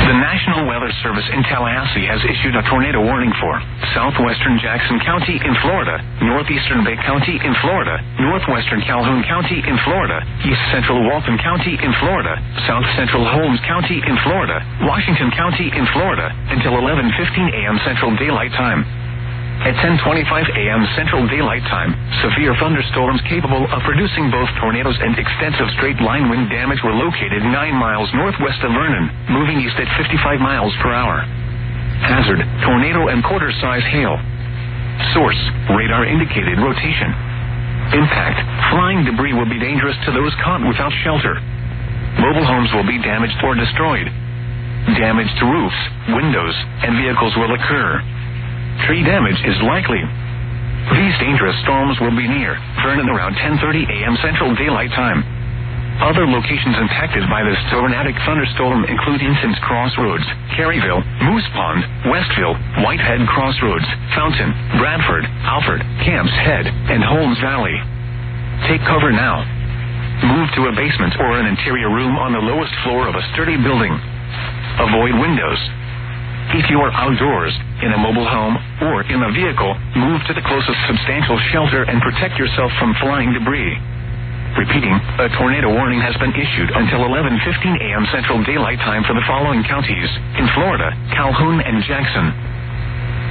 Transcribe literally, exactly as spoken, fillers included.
The National Weather Service in Tallahassee has issued a tornado warning for southwestern Jackson County in Florida, northeastern Bay County in Florida, northwestern Calhoun County in Florida, east central Walton County in Florida, south central Holmes County in Florida, Washington County in Florida, until eleven fifteen a.m. Central Daylight Time. At ten twenty-five a.m. Central Daylight Time, severe thunderstorms capable of producing both tornadoes and extensive straight-line wind damage were located nine miles northwest of Vernon, moving east at fifty-five miles per hour. Hazard, tornado and quarter-size hail. Source, radar-indicated rotation. Impact, flying debris will be dangerous to those caught without shelter. Mobile homes will be damaged or destroyed. Damage to roofs, windows, and vehicles will occur. Tree damage is likely. These dangerous storms will be near Vernon around ten thirty a.m. Central Daylight Time. Other locations impacted by this tornadic thunderstorm include Incense Crossroads, Caryville, Moose Pond, Westville, Whitehead Crossroads, Fountain, Bradford, Alford, Camps Head, and Holmes Valley. Take cover now. Move to a basement or an interior room on the lowest floor of a sturdy building. Avoid windows. If you are outdoors, in a mobile home, or in a vehicle, move to the closest substantial shelter and protect yourself from flying debris. Repeating, a tornado warning has been issued until eleven fifteen a.m. Central Daylight Time for the following counties in Florida, Calhoun and Jackson.